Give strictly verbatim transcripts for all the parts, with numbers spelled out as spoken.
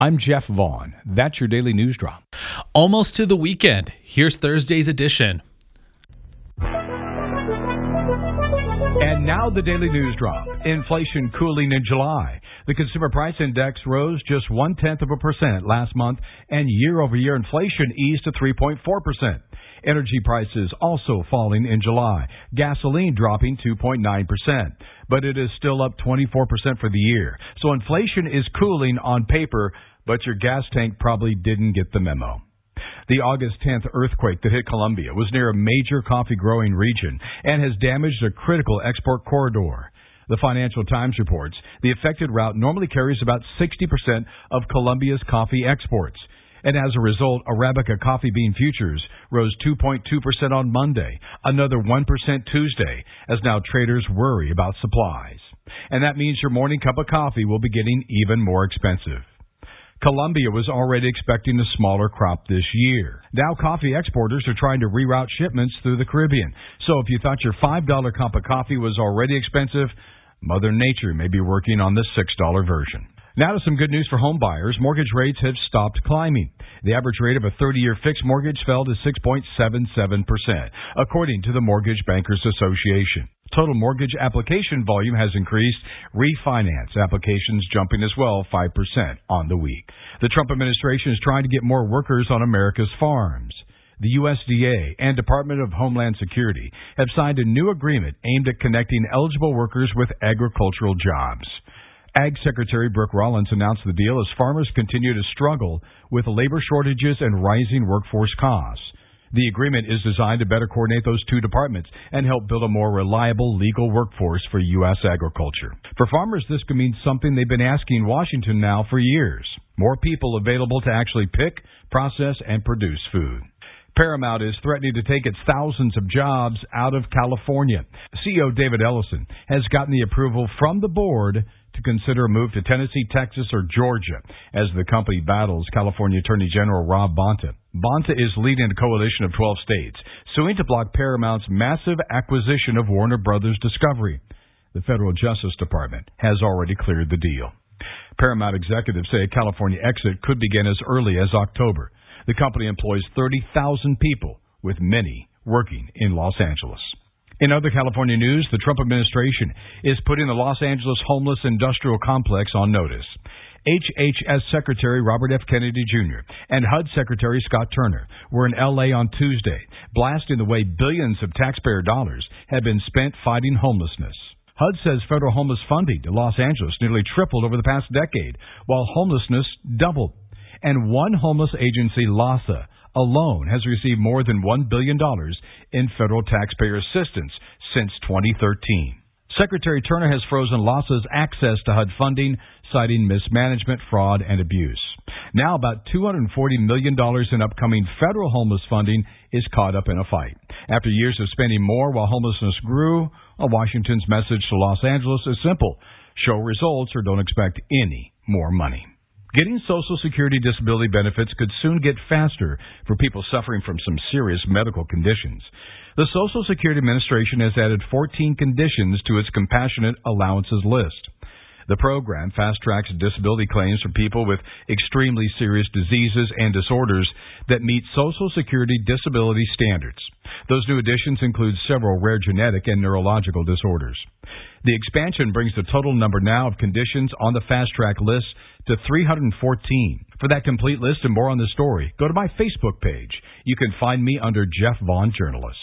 I'm Jeff Vaughn. That's your Daily News Drop. Almost to the weekend. Here's Thursday's edition. And now the Daily News Drop. Inflation cooling in July. The Consumer Price Index rose just one-tenth of a percent last month, and year-over-year inflation eased to three point four percent. Energy prices also falling in July. Gasoline dropping two point nine percent. But it is still up twenty-four percent for the year. So inflation is cooling on paper, but your gas tank probably didn't get the memo. The August tenth earthquake that hit Colombia was near a major coffee-growing region and has damaged a critical export corridor. The Financial Times reports the affected route normally carries about sixty percent of Colombia's coffee exports. And as a result, Arabica coffee bean futures rose two point two percent on Monday, another one percent Tuesday, as now traders worry about supplies. And that means your morning cup of coffee will be getting even more expensive. Colombia was already expecting a smaller crop this year. Now coffee exporters are trying to reroute shipments through the Caribbean. So if you thought your five dollar cup of coffee was already expensive, Mother Nature may be working on the six dollar version. Now to some good news for home buyers. Mortgage rates have stopped climbing. The average rate of a thirty-year fixed mortgage fell to six point seven seven percent, according to the Mortgage Bankers Association. Total mortgage application volume has increased. Refinance applications jumping as well, five percent on the week. The Trump administration is trying to get more workers on America's farms. The U S D A and Department of Homeland Security have signed a new agreement aimed at connecting eligible workers with agricultural jobs. Ag Secretary Brooke Rollins announced the deal as farmers continue to struggle with labor shortages and rising workforce costs. The agreement is designed to better coordinate those two departments and help build a more reliable legal workforce for U S agriculture. For farmers, this could mean something they've been asking Washington now for years. More people available to actually pick, process, and produce food. Paramount is threatening to take its thousands of jobs out of California. C E O David Ellison has gotten the approval from the board to consider a move to Tennessee, Texas, or Georgia as the company battles California Attorney General Rob Bonta. Bonta is leading a coalition of twelve states, suing to block Paramount's massive acquisition of Warner Brothers Discovery. The Federal Justice Department has already cleared the deal. Paramount executives say a California exit could begin as early as October. The company employs thirty thousand people, with many working in Los Angeles. In other California news, the Trump administration is putting the Los Angeles homeless industrial complex on notice. H H S Secretary Robert F. Kennedy Junior and H U D Secretary Scott Turner were in L A on Tuesday, blasting the way billions of taxpayer dollars have been spent fighting homelessness. H U D says federal homeless funding to Los Angeles nearly tripled over the past decade, while homelessness doubled. And one homeless agency, LAHSA, alone has received more than one billion dollars in federal taxpayer assistance since twenty thirteen. Secretary Turner has frozen LAHSA's access to H U D funding, citing mismanagement, fraud, and abuse. Now about two hundred forty million dollars in upcoming federal homeless funding is caught up in a fight. After years of spending more while homelessness grew, Washington's message to Los Angeles is simple: show results or don't expect any more money. Getting Social Security disability benefits could soon get faster for people suffering from some serious medical conditions. The Social Security Administration has added fourteen conditions to its compassionate allowances list. The program fast-tracks disability claims for people with extremely serious diseases and disorders that meet Social Security disability standards. Those new additions include several rare genetic and neurological disorders. The expansion brings the total number now of conditions on the fast-track list to three hundred fourteen. For that complete list and more on the story, go to my Facebook page. You can find me under Jeff Vaughn Journalist.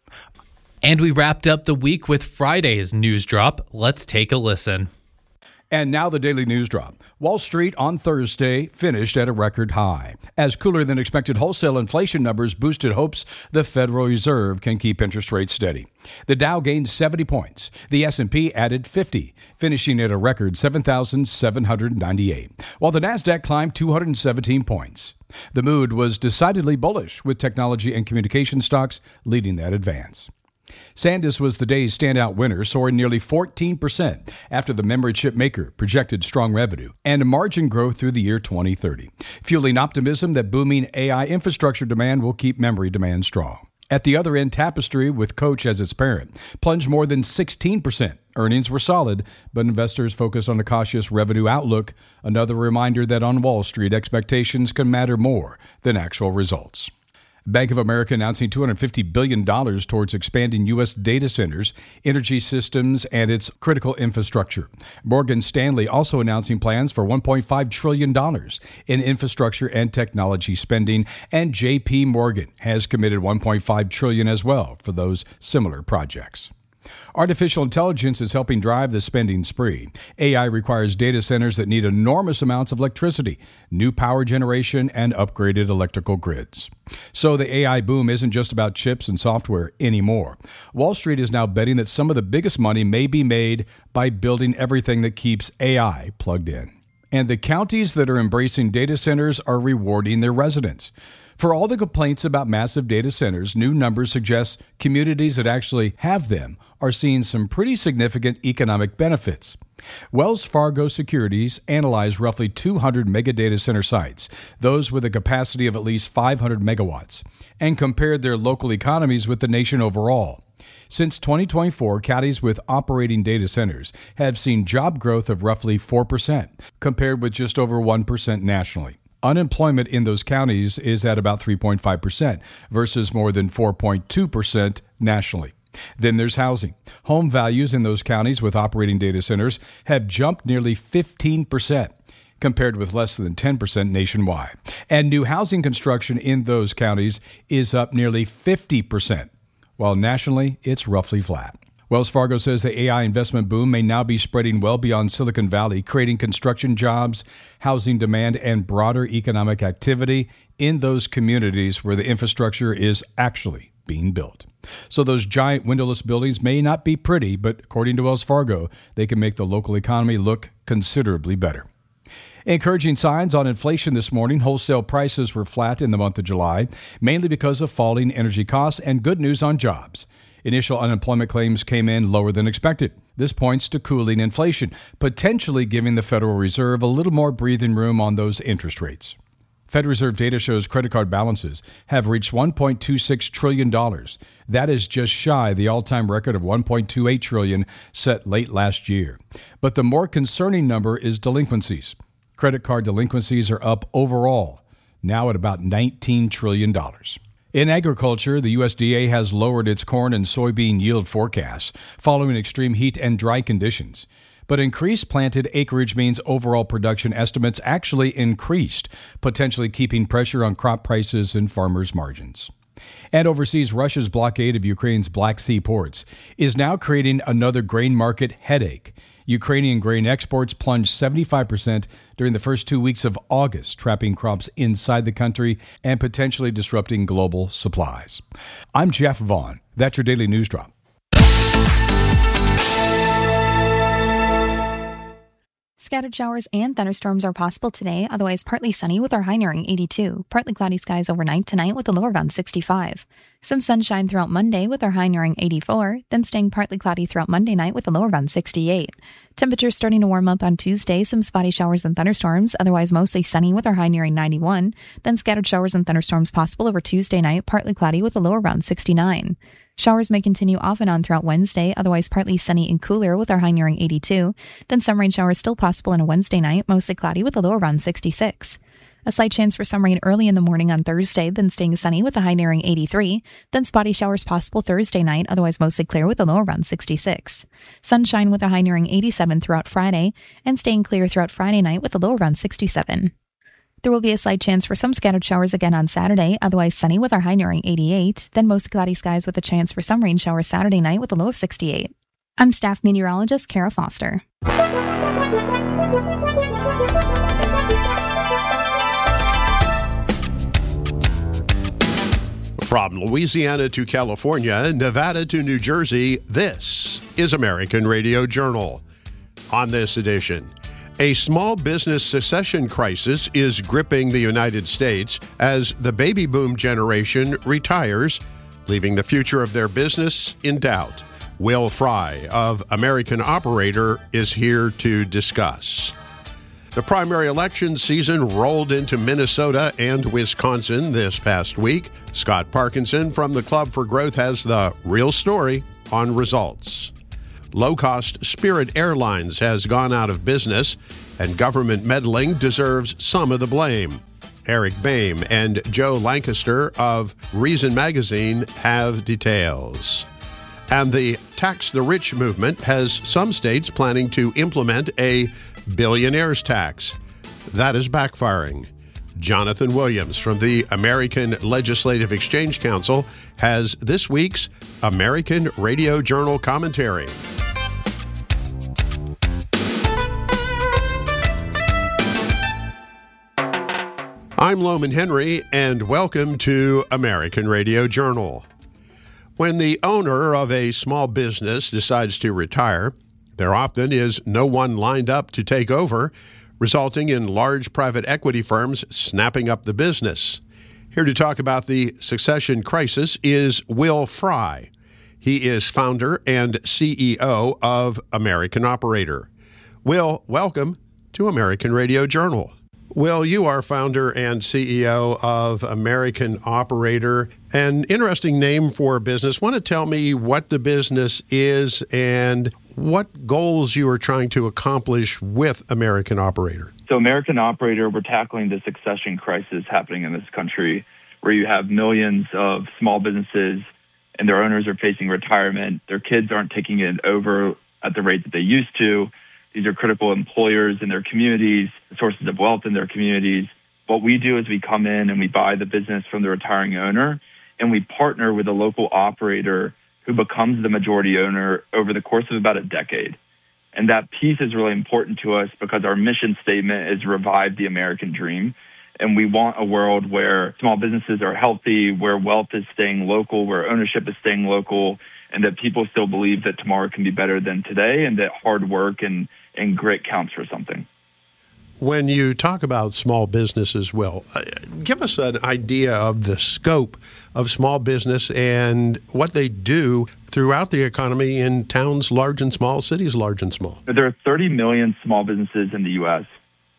And we wrapped up the week with Friday's news drop. Let's take a listen. And now the Daily News Drop. Wall Street on Thursday finished at a record high, as cooler than expected wholesale inflation numbers boosted hopes the Federal Reserve can keep interest rates steady. The Dow gained seventy points. The S and P added fifty, finishing at a record seven thousand seven hundred ninety-eight, while the Nasdaq climbed two hundred seventeen points. The mood was decidedly bullish, with technology and communication stocks leading that advance. SanDisk was the day's standout winner, soaring nearly fourteen percent after the memory chip maker projected strong revenue and margin growth through the year twenty thirty, fueling optimism that booming A I infrastructure demand will keep memory demand strong. At the other end, Tapestry, with Coach as its parent, plunged more than sixteen percent. Earnings were solid, but investors focused on a cautious revenue outlook, another reminder that on Wall Street, expectations can matter more than actual results. Bank of America announcing two hundred fifty billion dollars towards expanding U S data centers, energy systems, and its critical infrastructure. Morgan Stanley also announcing plans for one point five trillion dollars in infrastructure and technology spending, and J P Morgan has committed one point five trillion dollars as well for those similar projects. Artificial intelligence is helping drive the spending spree. A I requires data centers that need enormous amounts of electricity, new power generation, and upgraded electrical grids. So the A I boom isn't just about chips and software anymore. Wall Street is now betting that some of the biggest money may be made by building everything that keeps A I plugged in. And the counties that are embracing data centers are rewarding their residents. For all the complaints about massive data centers, new numbers suggest communities that actually have them are seeing some pretty significant economic benefits. Wells Fargo Securities analyzed roughly two hundred mega data center sites, those with a capacity of at least five hundred megawatts, and compared their local economies with the nation overall. Since twenty twenty-four, counties with operating data centers have seen job growth of roughly four percent, compared with just over one percent nationally. Unemployment in those counties is at about three point five percent versus more than four point two percent nationally. Then there's housing. Home values in those counties with operating data centers have jumped nearly fifteen percent, compared with less than ten percent nationwide. And new housing construction in those counties is up nearly fifty percent, while nationally it's roughly flat. Wells Fargo says the A I investment boom may now be spreading well beyond Silicon Valley, creating construction jobs, housing demand, and broader economic activity in those communities where the infrastructure is actually being built. So those giant windowless buildings may not be pretty, but according to Wells Fargo, they can make the local economy look considerably better. Encouraging signs on inflation this morning. Wholesale prices were flat in the month of July, mainly because of falling energy costs and good news on jobs. Initial unemployment claims came in lower than expected. This points to cooling inflation, potentially giving the Federal Reserve a little more breathing room on those interest rates. Fed Reserve data shows credit card balances have reached one point two six trillion dollars. That is just shy the all-time record of one point two eight trillion dollars set late last year. But the more concerning number is delinquencies. Credit card delinquencies are up overall, now at about nineteen trillion dollars. In agriculture, the U S D A has lowered its corn and soybean yield forecasts following extreme heat and dry conditions. But increased planted acreage means overall production estimates actually increased, potentially keeping pressure on crop prices and farmers' margins. And overseas, Russia's blockade of Ukraine's Black Sea ports is now creating another grain market headache. Ukrainian grain exports plunged seventy-five percent during the first two weeks of August, trapping crops inside the country and potentially disrupting global supplies. I'm Jeff Vaughn. That's your Daily News Drop. Scattered showers and thunderstorms are possible today, otherwise partly sunny with our high nearing eighty-two. Partly cloudy skies overnight tonight with a low around sixty-five. Some sunshine throughout Monday with our high nearing eighty-four, then staying partly cloudy throughout Monday night with a low around sixty-eight. Temperatures starting to warm up on Tuesday, some spotty showers and thunderstorms, otherwise mostly sunny with our high nearing ninety-one. Then scattered showers and thunderstorms possible over Tuesday night, partly cloudy with a low around sixty-nine. Showers may continue off and on throughout Wednesday, otherwise partly sunny and cooler with our high nearing eighty-two. Then some rain showers still possible on a Wednesday night, mostly cloudy with a low around sixty-six. A slight chance for some rain early in the morning on Thursday, then staying sunny with a high nearing eighty-three. Then spotty showers possible Thursday night, otherwise mostly clear with a low around sixty-six. Sunshine with a high nearing eighty-seven throughout Friday, and staying clear throughout Friday night with a low around sixty-seven. There will be a slight chance for some scattered showers again on Saturday, otherwise sunny with our high nearing eighty-eight, then mostly cloudy skies with a chance for some rain showers Saturday night with a low of sixty-eight. I'm staff meteorologist Kara Foster. From Louisiana to California, Nevada to New Jersey, this is American Radio Journal. On this edition, a small business succession crisis is gripping the United States as the baby boom generation retires, leaving the future of their business in doubt. Will Fry of American Operator is here to discuss. The primary election season rolled into Minnesota and Wisconsin this past week. Scott Parkinson from the Club for Growth has the real story on results. Low-cost Spirit Airlines has gone out of business, and government meddling deserves some of the blame. Eric Boehm and Joe Lancaster of Reason Magazine have details. And the Tax the Rich movement has some states planning to implement a billionaire's tax. That is backfiring. Jonathan Williams from the American Legislative Exchange Council has this week's American Radio Journal commentary. I'm Loman Henry, and welcome to American Radio Journal. When the owner of a small business decides to retire, there often is no one lined up to take over, resulting in large private equity firms snapping up the business. Here to talk about the succession crisis is Will Fry. He is founder and C E O of American Operator. Will, welcome to American Radio Journal. Will, you are founder and C E O of American Operator, an interesting name for a business. Want to tell me what the business is and what goals you are trying to accomplish with American Operator? So American Operator, we're tackling the succession crisis happening in this country where you have millions of small businesses and their owners are facing retirement. Their kids aren't taking it over at the rate that they used to. These are critical employers in their communities, sources of wealth in their communities. What we do is we come in and we buy the business from the retiring owner, and we partner with a local operator who becomes the majority owner over the course of about a decade. And that piece is really important to us because our mission statement is revive the American dream. And we want a world where small businesses are healthy, where wealth is staying local, where ownership is staying local, and that people still believe that tomorrow can be better than today and that hard work and, and grit counts for something. When you talk about small businesses, Will, uh, give us an idea of the scope of small business and what they do throughout the economy in towns large and small, cities large and small. There are thirty million small businesses in the U S.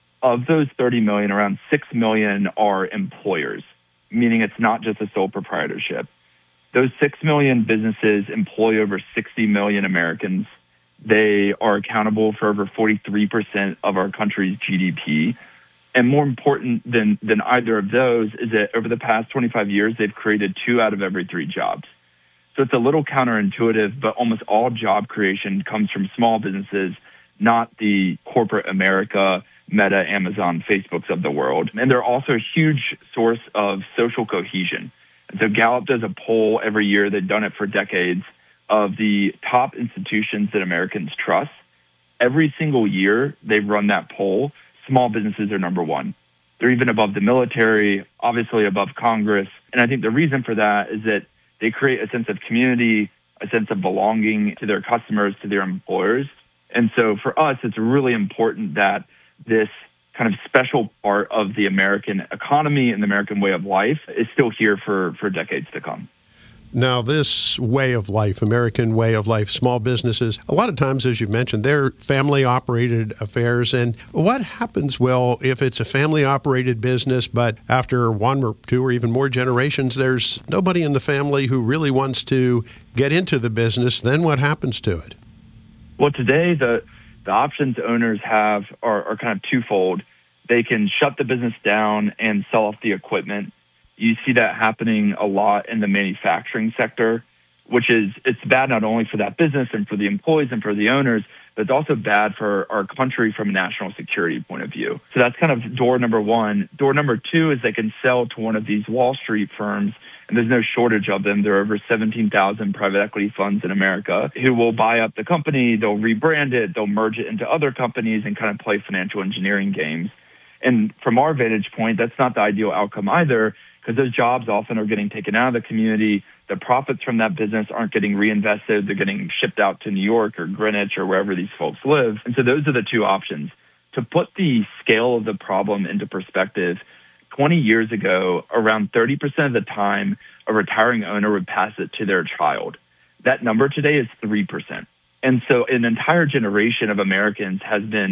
Of those thirty million, around six million are employers, meaning it's not just a sole proprietorship. Those six million businesses employ over sixty million Americans. They are accountable for over forty-three percent of our country's G D P. And more important than, than either of those is that over the past twenty-five years, they've created two out of every three jobs. So it's a little counterintuitive, but almost all job creation comes from small businesses, not the corporate America, Meta, Amazon, Facebooks of the world. And they're also a huge source of social cohesion. And so Gallup does a poll every year. They've done it for decades of the top institutions that Americans trust. Every single year they've run that poll, small businesses are number one. They're even above the military, obviously above Congress. And I think the reason for that is that they create a sense of community, a sense of belonging to their customers, to their employers. And so for us, it's really important that this kind of special part of the American economy and the American way of life is still here for, for decades to come. Now, this way of life, American way of life, small businesses, a lot of times, as you mentioned, they're family-operated affairs. And what happens, Will, if it's a family-operated business, but after one or two or even more generations, there's nobody in the family who really wants to get into the business? Then what happens to it? Well, today, the, the options owners have are, are kind of twofold. They can shut the business down and sell off the equipment. You see that happening a lot in the manufacturing sector, which is, it's bad not only for that business and for the employees and for the owners, but it's also bad for our country from a national security point of view. So that's kind of door number one. Door number two is they can sell to one of these Wall Street firms, and there's no shortage of them. There are over seventeen thousand private equity funds in America who will buy up the company, they'll rebrand it, they'll merge it into other companies and kind of play financial engineering games. And from our vantage point, that's not the ideal outcome either, because those jobs often are getting taken out of the community. The profits from that business aren't getting reinvested. They're getting shipped out to New York or Greenwich or wherever these folks live. And so those are the two options. To put the scale of the problem into perspective, twenty years ago, around thirty percent of the time, a retiring owner would pass it to their child. That number today is three percent. And so an entire generation of Americans has been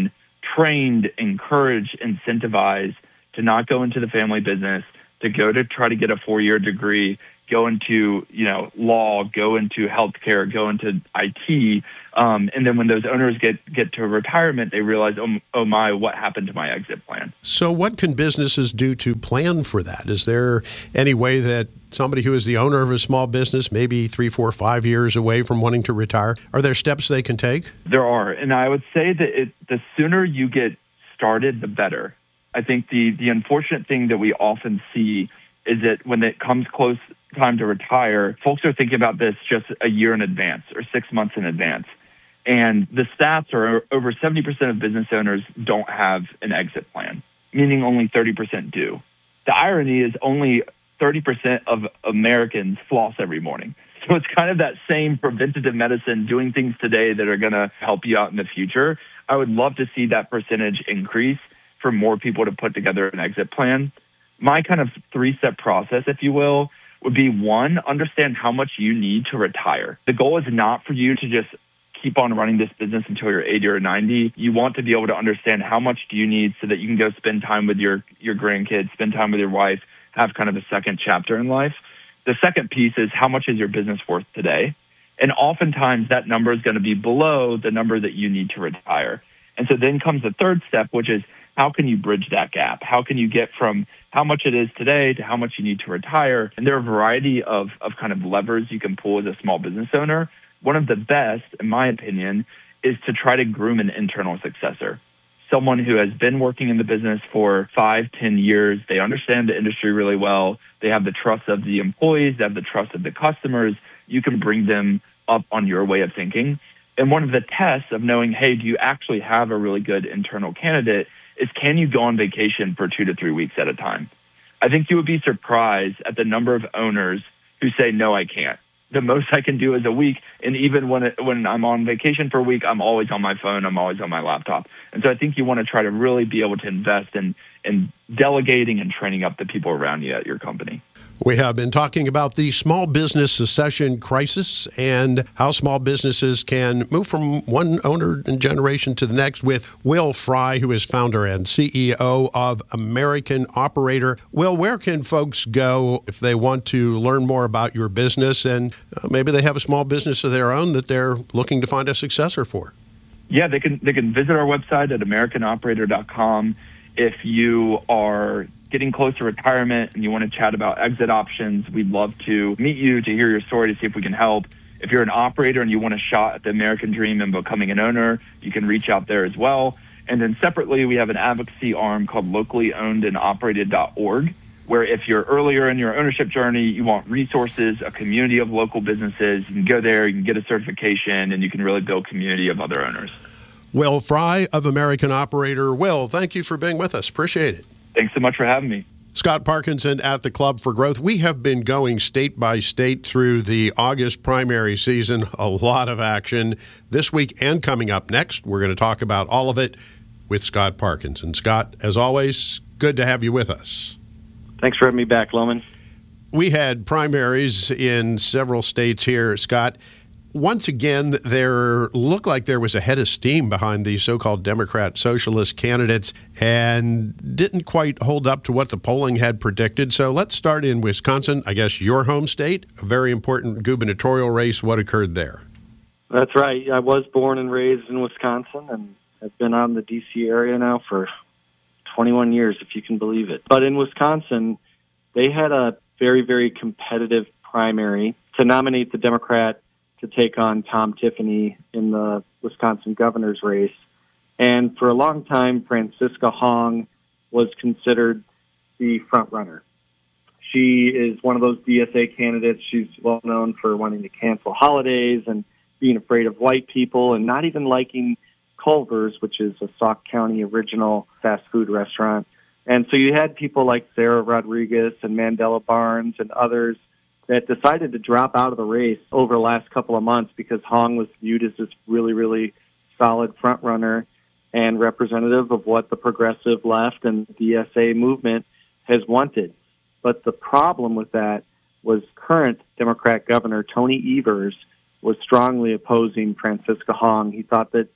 trained, encouraged, incentivized to not go into the family business, to go to try to get a four-year degree, go into, you know, law, go into healthcare, go into I T. Um, and then when those owners get, get to retirement, they realize, oh, oh my, what happened to my exit plan? So what can businesses do to plan for that? Is there any way that somebody who is the owner of a small business, maybe three, four, five years away from wanting to retire, are there steps they can take? There are. And I would say that it, the sooner you get started, the better. I think the, the unfortunate thing that we often see is that when it comes close time to retire, folks are thinking about this just a year in advance or six months in advance. And the stats are over seventy percent of business owners don't have an exit plan, meaning only thirty percent do. The irony is only thirty percent of Americans floss every morning. So it's kind of that same preventative medicine, doing things today that are going to help you out in the future. I would love to see that percentage increase for more people to put together an exit plan. My kind of three-step process, if you will, would be one, understand how much you need to retire. The goal is not for you to just keep on running this business until you're eighty or ninety. You want to be able to understand how much do you need so that you can go spend time with your, your grandkids, spend time with your wife, have kind of a second chapter in life. The second piece is how much is your business worth today? And oftentimes that number is going to be below the number that you need to retire. And so then comes the third step, which is how can you bridge that gap? How can you get from how much it is today to how much you need to retire? And there are a variety of, of kind of levers you can pull as a small business owner. One of the best, in my opinion, is to try to groom an internal successor. Someone who has been working in the business for five, ten years. They understand the industry really well. They have the trust of the employees. They have the trust of the customers. You can bring them up on your way of thinking. And one of the tests of knowing, hey, do you actually have a really good internal candidate is can you go on vacation for two to three weeks at a time? I think you would be surprised at the number of owners who say, no, I can't. The most I can do is a week. And even when it, when I'm on vacation for a week, I'm always on my phone. I'm always on my laptop. And so I think you want to try to really be able to invest in, in delegating and training up the people around you at your company. We have been talking about the small business succession crisis and how small businesses can move from one owner and generation to the next with Will Fry, who is founder and C E O of American Operator. Will, where can folks go if they want to learn more about your business and uh, maybe they have a small business of their own that they're looking to find a successor for? Yeah, they can they can visit our website at american operator dot com. If you are getting close to retirement and you want to chat about exit options, we'd love to meet you to hear your story to see if we can help. If you're an operator and you want a shot at the American dream and becoming an owner, you can reach out there as well. And then separately, we have an advocacy arm called locally owned and operated dot org, where if you're earlier in your ownership journey, you want resources, a community of local businesses, you can go there, you can get a certification, and you can really build community of other owners. Will Fry of American Operator. Will, thank you for being with us. Appreciate it. Thanks so much for having me. Scott Parkinson at the Club for Growth. We have been going state by state through the August primary season. A lot of action this week and coming up next. We're going to talk about all of it with Scott Parkinson. Scott, as always, good to have you with us. Thanks for having me back, Loman. We had primaries in several states here, Scott. Once again, there looked like there was a head of steam behind these so-called Democrat socialist candidates and didn't quite hold up to what the polling had predicted. So let's start in Wisconsin, I guess your home state, a very important gubernatorial race. What occurred there? That's right. I was born and raised in Wisconsin and have been out in the D C area now for twenty-one years, if you can believe it. But in Wisconsin, they had a very, very competitive primary to nominate the Democrat to take on Tom Tiffany in the Wisconsin governor's race. And for a long time, Francisca Hong was considered the front runner. She is one of those D S A candidates. She's well known for wanting to cancel holidays and being afraid of white people and not even liking Culver's, which is a Sauk County original fast food restaurant. And so you had people like Sarah Rodriguez and Mandela Barnes and others that decided to drop out of the race over the last couple of months because Hong was viewed as this really, really solid front runner and representative of what the progressive left and the D S A movement has wanted. But the problem with that was current Democrat Governor Tony Evers was strongly opposing Francisca Hong. He thought that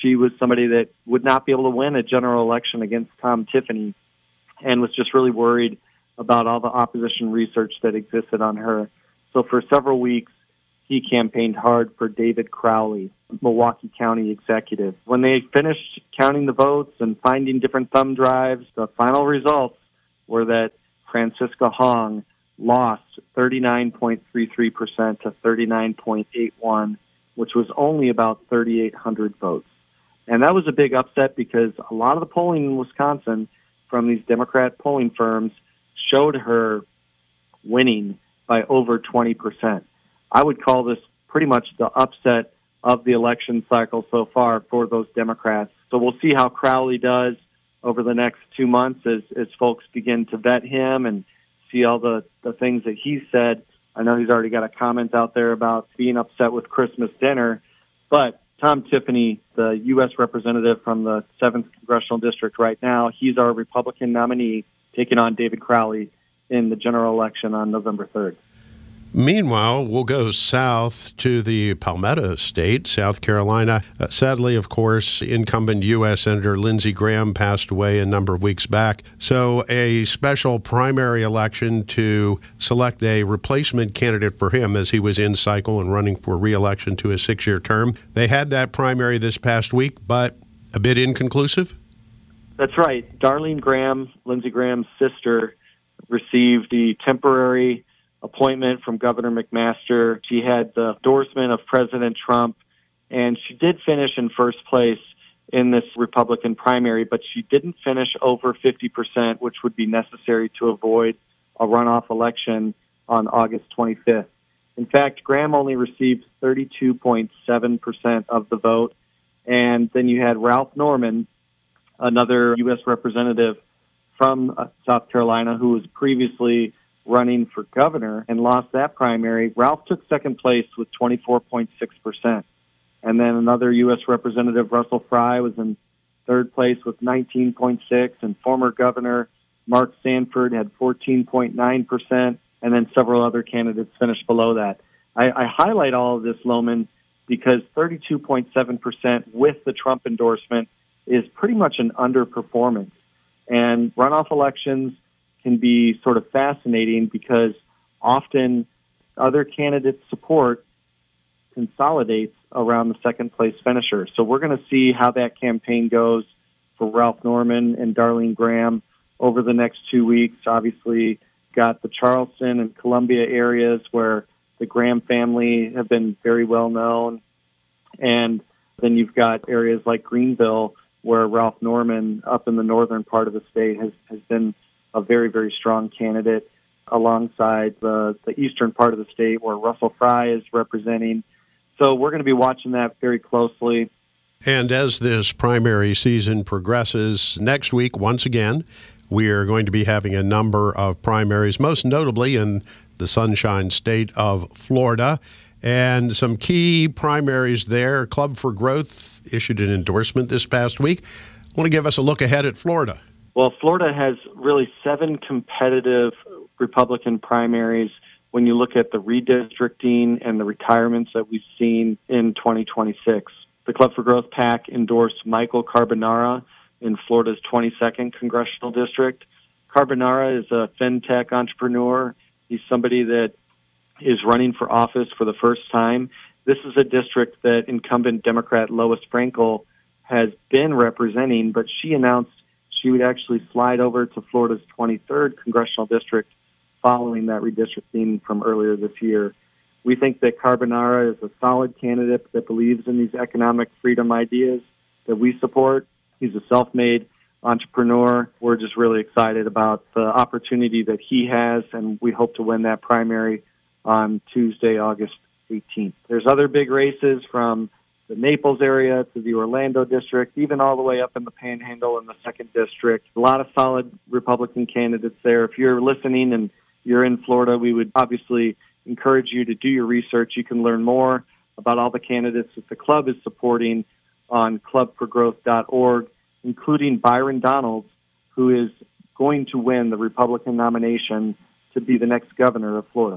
she was somebody that would not be able to win a general election against Tom Tiffany and was just really worried about all the opposition research that existed on her. So for several weeks, he campaigned hard for David Crowley, Milwaukee County executive. When they finished counting the votes and finding different thumb drives, the final results were that Francisca Hong lost thirty-nine point three three percent to thirty-nine point eight one, which was only about thirty-eight hundred votes. And that was a big upset because a lot of the polling in Wisconsin from these Democrat polling firms showed her winning by over twenty percent. I would call this pretty much the upset of the election cycle so far for those Democrats. So we'll see how Crowley does over the next two months as, as folks begin to vet him and see all the, the things that he said. I know he's already got a comment out there about being upset with Christmas dinner, but Tom Tiffany, the U S representative from the seventh Congressional District right now, he's our Republican nominee taking on David Crowley in the general election on November third. Meanwhile, we'll go south to the Palmetto State, South Carolina. Uh, sadly, of course, incumbent U S Senator Lindsey Graham passed away a number of weeks back. So a special primary election to select a replacement candidate for him as he was in cycle and running for re-election to a six-year term. They had that primary this past week, but a bit inconclusive? That's right. Darlene Graham, Lindsey Graham's sister, received the temporary appointment from Governor McMaster. She had the endorsement of President Trump, and she did finish in first place in this Republican primary, but she didn't finish over fifty percent, which would be necessary to avoid a runoff election on August twenty-fifth. In fact, Graham only received thirty-two point seven percent of the vote, and then you had Ralph Norman, another U S representative from uh, South Carolina who was previously running for governor and lost that primary. Ralph took second place with twenty-four point six percent. And then another U S representative, Russell Fry, was in third place with nineteen point six, and former governor Mark Sanford had fourteen point nine percent, and then several other candidates finished below that. I, I highlight all of this, Lohman, because thirty-two point seven percent with the Trump endorsement is pretty much an underperformance. And runoff elections can be sort of fascinating because often other candidates' support consolidates around the second place finisher. So we're going to see how that campaign goes for Ralph Norman and Darlene Graham over the next two weeks. Obviously, got the Charleston and Columbia areas where the Graham family have been very well known. And then you've got areas like Greenville where Ralph Norman up in the northern part of the state has, has been a very, very strong candidate alongside the, the eastern part of the state where Russell Fry is representing. So we're going to be watching that very closely. And as this primary season progresses, next week, once again, we are going to be having a number of primaries, most notably in the Sunshine State of Florida. And some key primaries there. Club for Growth issued an endorsement this past week. I want to give us a look ahead at Florida. Well, Florida has really seven competitive Republican primaries when you look at the redistricting and the retirements that we've seen in twenty twenty-six. The Club for Growth PAC endorsed Michael Carbonara in Florida's twenty-second Congressional District. Carbonara is a fintech entrepreneur. He's somebody that is running for office for the first time. This is a district that incumbent Democrat Lois Frankel has been representing, but she announced she would actually slide over to Florida's twenty-third Congressional District following that redistricting from earlier this year. We think that Carbonara is a solid candidate that believes in these economic freedom ideas that we support. He's a self-made entrepreneur. We're just really excited about the opportunity that he has, and we hope to win that primary on Tuesday, August eighteenth. There's other big races from the Naples area to the Orlando district, even all the way up in the Panhandle in the second district. A lot of solid Republican candidates there. If you're listening and you're in Florida, we would obviously encourage you to do your research. You can learn more about all the candidates that the club is supporting on club for growth dot org, including Byron Donalds, who is going to win the Republican nomination to be the next governor of Florida.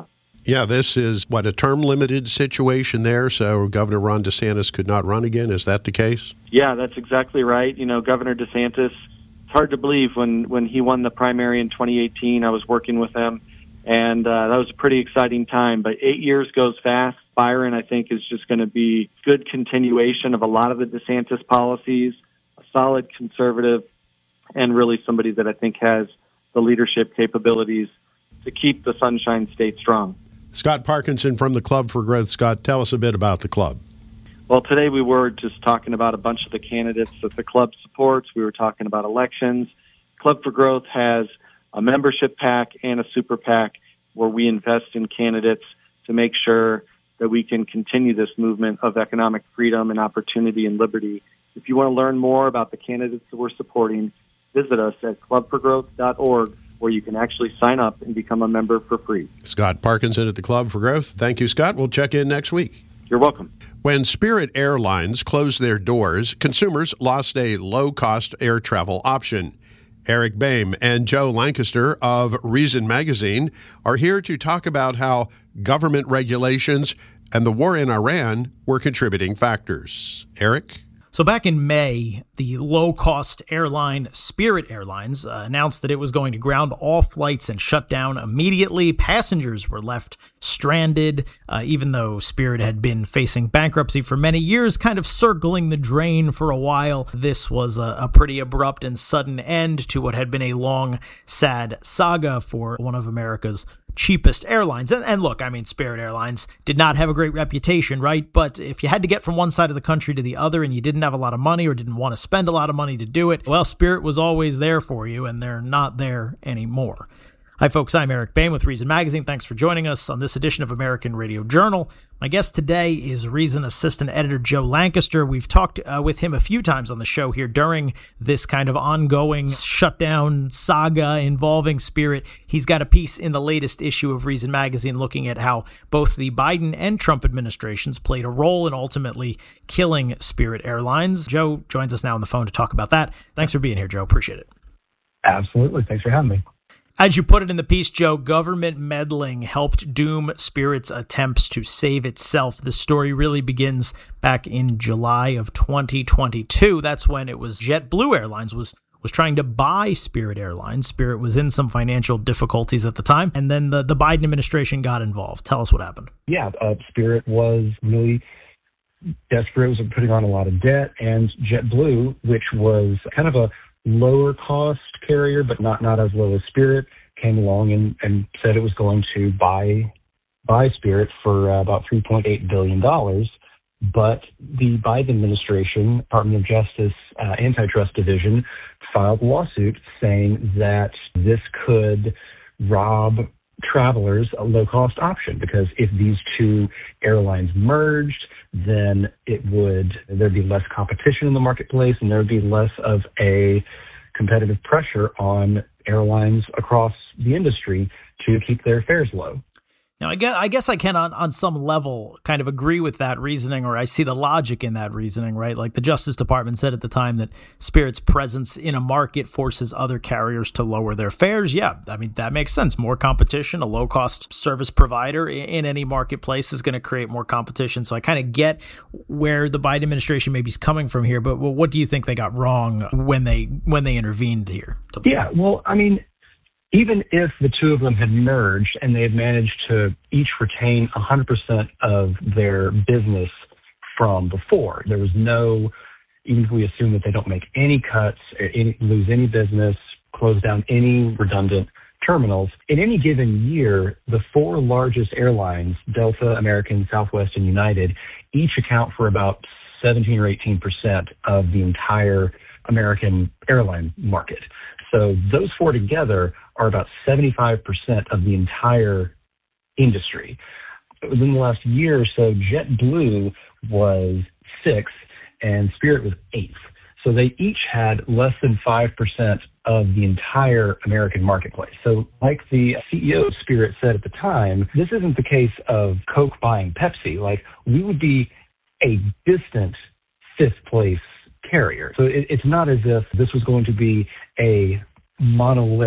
Yeah, this is, what, a term-limited situation there, so Governor Ron DeSantis could not run again? Is that the case? Yeah, that's exactly right. You know, Governor DeSantis, it's hard to believe when, when he won the primary in twenty eighteen, I was working with him, and uh, that was a pretty exciting time. But eight years goes fast. Byron, I think, is just going to be good continuation of a lot of the DeSantis policies, a solid conservative, and really somebody that I think has the leadership capabilities to keep the Sunshine State strong. Scott Parkinson from the Club for Growth. Scott, tell us a bit about the club. Well, today we were just talking about a bunch of the candidates that the club supports. We were talking about elections. Club for Growth has a membership PAC and a super PAC where we invest in candidates to make sure that we can continue this movement of economic freedom and opportunity and liberty. If you want to learn more about the candidates that we're supporting, visit us at club for growth dot org, where you can actually sign up and become a member for free. Scott Parkinson at the Club for Growth. Thank you, Scott. We'll check in next week. You're welcome. When Spirit Airlines closed their doors, consumers lost a low-cost air travel option. Eric Boehm and Joe Lancaster of Reason Magazine are here to talk about how government regulations and the war in Iran were contributing factors. Eric? So back in May, the low-cost airline Spirit Airlines uh, announced that it was going to ground all flights and shut down immediately. Passengers were left stranded, uh, even though Spirit had been facing bankruptcy for many years, kind of circling the drain for a while. This was a, a pretty abrupt and sudden end to what had been a long, sad saga for one of America's cheapest airlines. And, and look, I mean, Spirit Airlines did not have a great reputation, right? But if you had to get from one side of the country to the other and you didn't have a lot of money or didn't want to spend a lot of money to do it, well, Spirit was always there for you, and they're not there anymore. Hi, folks. I'm Eric Boehm with Reason Magazine. Thanks for joining us on this edition of American Radio Journal. My guest today is Reason Assistant Editor Joe Lancaster. We've talked uh, with him a few times on the show here during this kind of ongoing shutdown saga involving Spirit. He's got a piece in the latest issue of Reason Magazine looking at how both the Biden and Trump administrations played a role in ultimately killing Spirit Airlines. Joe joins us now on the phone to talk about that. Thanks for being here, Joe. Appreciate it. Absolutely. Thanks for having me. As you put it in the piece, Joe, government meddling helped doom Spirit's attempts to save itself. The story really begins back in July of twenty twenty-two. That's when it was JetBlue Airlines was was trying to buy Spirit Airlines. Spirit was in some financial difficulties at the time, and then the, the Biden administration got involved. Tell us what happened. Yeah, uh, Spirit was really desperate, was putting on a lot of debt, and JetBlue, which was kind of a lower cost carrier, but not, not as low as Spirit, came along and, and said it was going to buy buy Spirit for uh, about three point eight billion dollars. But the Biden administration, Department of Justice uh, Antitrust Division, filed a lawsuit saying that this could rob travelers a low-cost option, because if these two airlines merged, then it would there'd be less competition in the marketplace, and there would be less of a competitive pressure on airlines across the industry to keep their fares low. Now, I guess I guess I can, on, on some level, kind of agree with that reasoning, or I see the logic in that reasoning, right? Like the Justice Department said at the time that Spirit's presence in a market forces other carriers to lower their fares. Yeah, I mean, that makes sense. More competition, a low-cost service provider in any marketplace is going to create more competition. So I kind of get where the Biden administration maybe is coming from here, but what do you think they got wrong when they when they intervened here? Yeah, well, I mean, even if the two of them had merged and they had managed to each retain one hundred percent of their business from before, there was no, even if we assume that they don't make any cuts, any, lose any business, close down any redundant terminals, in any given year, the four largest airlines, Delta, American, Southwest, and United, each account for about seventeen or eighteen percent of the entire American airline market. So those four together are about seventy-five percent of the entire industry. Within the last year or so, JetBlue was sixth and Spirit was eighth. So they each had less than five percent of the entire American marketplace. So like the C E O of Spirit said at the time, this isn't the case of Coke buying Pepsi. Like, we would be a distant fifth place carrier. So it, it's not as if this was going to be a monolith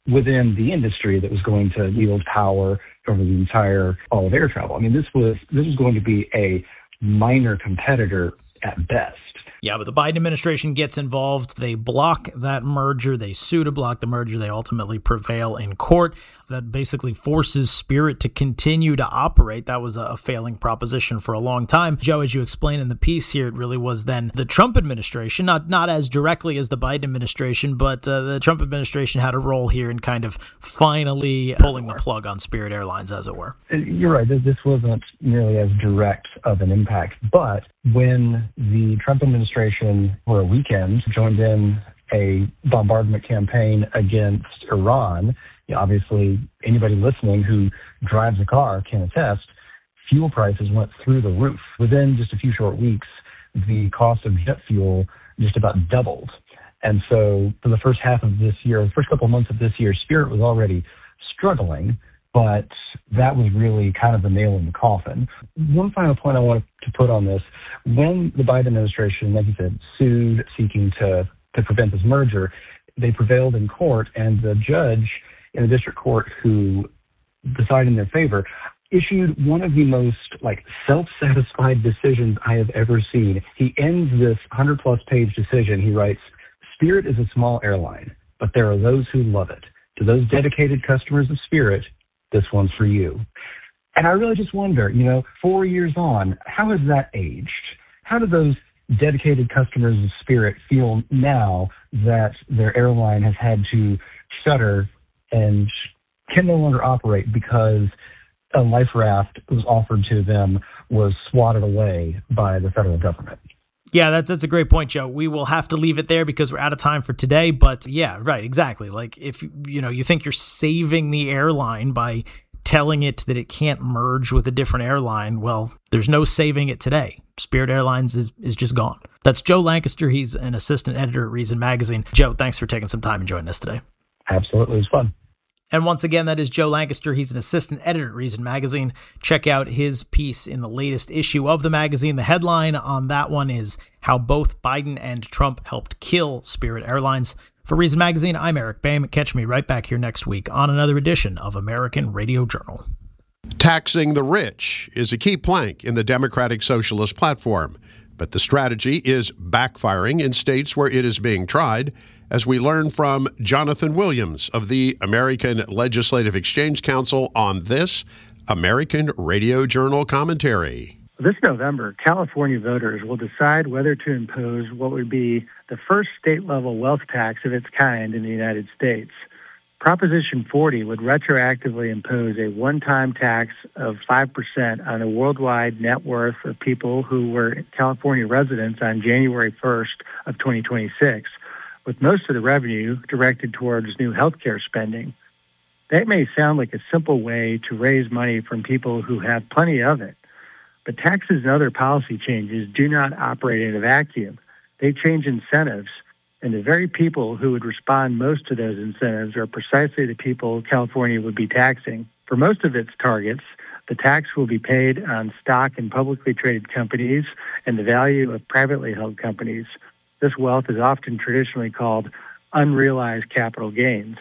within the industry that was going to yield power over the entire all of air travel. I mean, this was this was going to be a minor competitor at best. Yeah, but the Biden administration gets involved. They block that merger. They sue to block the merger. They ultimately prevail in court. That basically forces Spirit to continue to operate. That was a failing proposition for a long time. Joe, as you explained in the piece here, it really was then the Trump administration, not not as directly as the Biden administration, but uh, the Trump administration had a role here in kind of finally pulling the plug on Spirit Airlines, as it were. You're right. This wasn't nearly as direct of an impact. But when the Trump administration, for a weekend, joined in a bombardment campaign against Iran, obviously, anybody listening who drives a car can attest, fuel prices went through the roof. Within just a few short weeks, the cost of jet fuel just about doubled. And so for the first half of this year, the first couple of months of this year, Spirit was already struggling, but that was really kind of the nail in the coffin. One final point I wanted to put on this, when the Biden administration, like you said, sued seeking to, to prevent this merger, they prevailed in court, and the judge in the district court who decided in their favor issued one of the most like self-satisfied decisions I have ever seen. He ends this one hundred plus page decision. He writes, "Spirit is a small airline, but there are those who love it. To those dedicated customers of Spirit, this one's for you." And I really just wonder, you know, four years on, how has that aged? How do those dedicated customers of Spirit feel now that their airline has had to shutter and can no longer operate because a life raft that was offered to them was swatted away by the federal government? Yeah, that's that's a great point, Joe. We will have to leave it there because we're out of time for today. But yeah, right, exactly. Like if you know you think you're saving the airline by telling it that it can't merge with a different airline, well, there's no saving it today. Spirit Airlines is, is just gone. That's Joe Lancaster. He's an assistant editor at Reason Magazine. Joe, thanks for taking some time and joining us today. Absolutely, it was fun. And once again, that is Joe Lancaster. He's an assistant editor at Reason Magazine. Check out his piece in the latest issue of the magazine. The headline on that one is How Both Biden and Trump Helped Kill Spirit Airlines. For Reason Magazine, I'm Eric Boehm. Catch me right back here next week on another edition of American Radio Journal. Taxing the rich is a key plank in the Democratic Socialist platform, but the strategy is backfiring in states where it is being tried, as we learn from Jonathan Williams of the American Legislative Exchange Council on this American Radio Journal commentary. This November, California voters will decide whether to impose what would be the first state-level wealth tax of its kind in the United States. Proposition forty would retroactively impose a one-time tax of five percent on the worldwide net worth of people who were California residents on January first of twenty twenty-six, with most of the revenue directed towards new healthcare spending. That may sound like a simple way to raise money from people who have plenty of it, but taxes and other policy changes do not operate in a vacuum. They change incentives, and the very people who would respond most to those incentives are precisely the people California would be taxing. For most of its targets, the tax will be paid on stock in publicly traded companies and the value of privately held companies. This wealth is often traditionally called unrealized capital gains.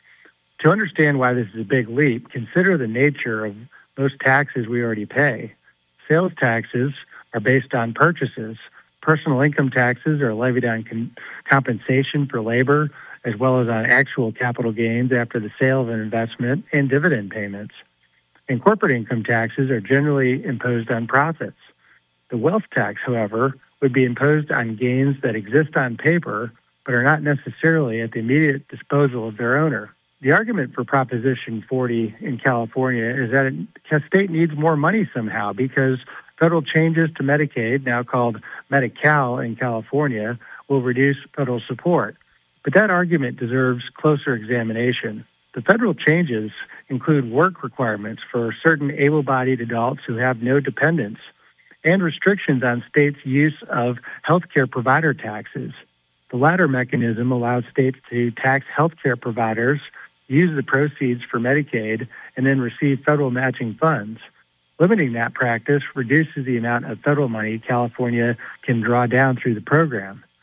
To understand why this is a big leap, consider the nature of most taxes we already pay. Sales taxes are based on purchases. Personal income taxes are levied on con- compensation for labor, as well as on actual capital gains after the sale of an investment and dividend payments. And corporate income taxes are generally imposed on profits. The wealth tax, however, would be imposed on gains that exist on paper, but are not necessarily at the immediate disposal of their owner. The argument for Proposition forty in California is that a state needs more money somehow because federal changes to Medicaid, now called Medi-Cal in California, will reduce federal support. But that argument deserves closer examination. The federal changes include work requirements for certain able-bodied adults who have no dependents and restrictions on states' use of healthcare provider taxes. The latter mechanism allows states to tax healthcare providers, use the proceeds for Medicaid, and then receive federal matching funds. Limiting that practice reduces the amount of federal money California can draw down through the program.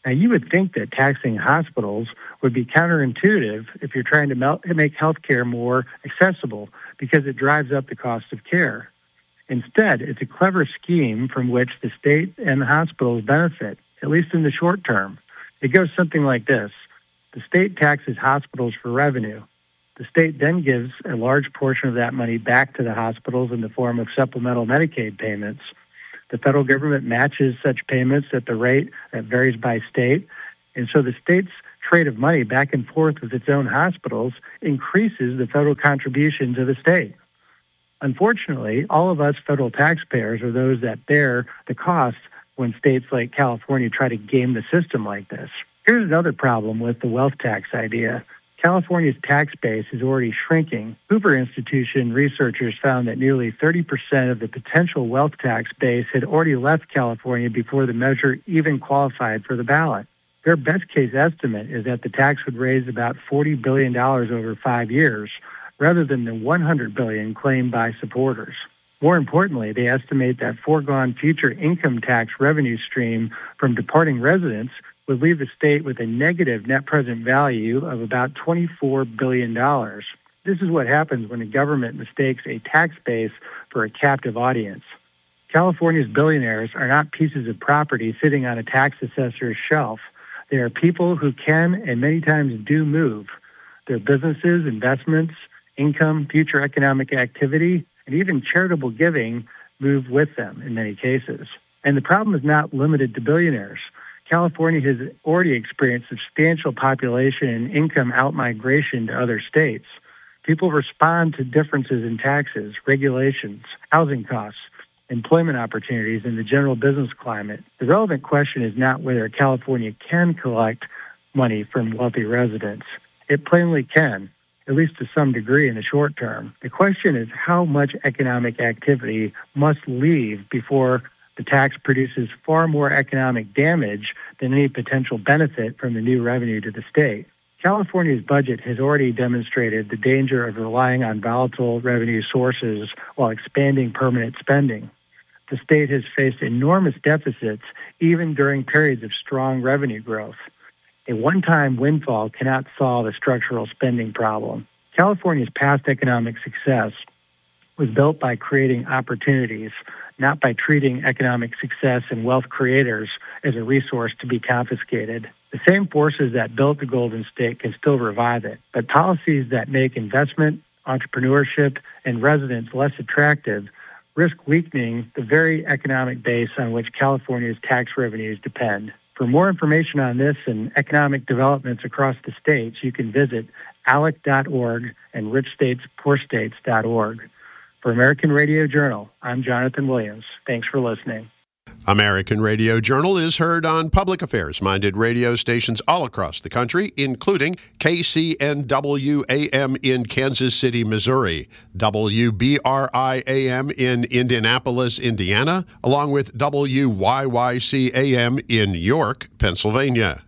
Now, you would think that taxing hospitals would be counterintuitive if you're trying to mel- make healthcare more accessible because it drives up the cost of care. Instead, it's a clever scheme from which the state and the hospitals benefit, at least in the short term. It goes something like this. The state taxes hospitals for revenue. The state then gives a large portion of that money back to the hospitals in the form of supplemental Medicaid payments. The federal government matches such payments at the rate that varies by state, and so the state's trade of money back and forth with its own hospitals increases the federal contribution to the state. Unfortunately, all of us federal taxpayers are those that bear the costs when states like California try to game the system like this. Here's another problem with the wealth tax idea. California's tax base is already shrinking. Hoover Institution researchers found that nearly thirty percent of the potential wealth tax base had already left California before the measure even qualified for the ballot. Their best case estimate is that the tax would raise about forty billion dollars over five years, rather than the one hundred billion dollars claimed by supporters. More importantly, they estimate that foregone future income tax revenue stream from departing residents would leave the state with a negative net present value of about twenty-four billion dollars. This is what happens when the government mistakes a tax base for a captive audience. California's billionaires are not pieces of property sitting on a tax assessor's shelf. They are people who can and many times do move. Their businesses, investments, income, future economic activity, and even charitable giving move with them in many cases. And the problem is not limited to billionaires. California has already experienced substantial population and income outmigration to other states. People respond to differences in taxes, regulations, housing costs, employment opportunities, and the general business climate. The relevant question is not whether California can collect money from wealthy residents. It plainly can, at least to some degree in the short term. The question is how much economic activity must leave before the tax produces far more economic damage than any potential benefit from the new revenue to the state. California's budget has already demonstrated the danger of relying on volatile revenue sources while expanding permanent spending. The state has faced enormous deficits even during periods of strong revenue growth. A one-time windfall cannot solve a structural spending problem. California's past economic success was built by creating opportunities, not by treating economic success and wealth creators as a resource to be confiscated. The same forces that built the Golden State can still revive it, but policies that make investment, entrepreneurship, and residents less attractive risk weakening the very economic base on which California's tax revenues depend. For more information on this and economic developments across the states, you can visit A L E C dot org and rich states poor states dot org. For American Radio Journal, I'm Jonathan Williams. Thanks for listening. American Radio Journal is heard on public affairs-minded radio stations all across the country, including K C N W A M in Kansas City, Missouri, W B R I A M in Indianapolis, Indiana, along with W Y Y C A M in York, Pennsylvania.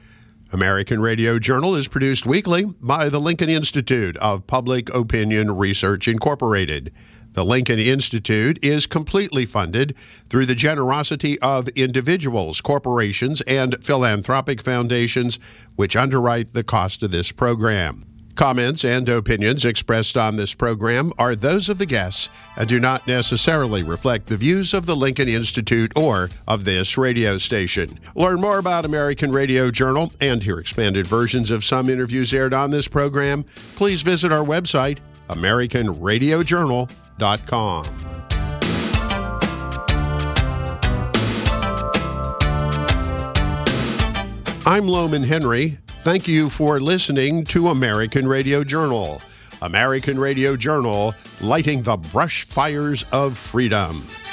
American Radio Journal is produced weekly by the Lincoln Institute of Public Opinion Research, Incorporated. The Lincoln Institute is completely funded through the generosity of individuals, corporations, and philanthropic foundations, which underwrite the cost of this program. Comments and opinions expressed on this program are those of the guests and do not necessarily reflect the views of the Lincoln Institute or of this radio station. Learn more about American Radio Journal and hear expanded versions of some interviews aired on this program. Please visit our website, American Radio Journal dot com. I'm Loman Henry. Thank you for listening to American Radio Journal. American Radio Journal, lighting the brush fires of freedom.